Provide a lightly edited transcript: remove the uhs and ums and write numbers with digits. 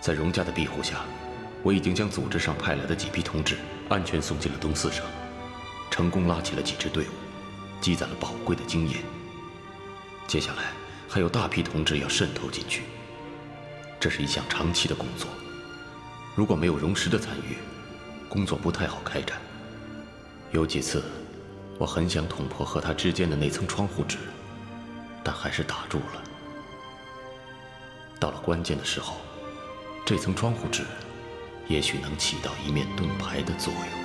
在荣家的庇护下，我已经将组织上派来的几批同志安全送进了东四省，成功拉起了几支队伍，积攒了宝贵的经验。接下来还有大批同志要渗透进去，这是一项长期的工作。如果没有荣师的参与，工作不太好开展。有几次，我很想捅破和他之间的那层窗户纸，但还是打住了。到了关键的时候，这层窗户纸也许能起到一面盾牌的作用。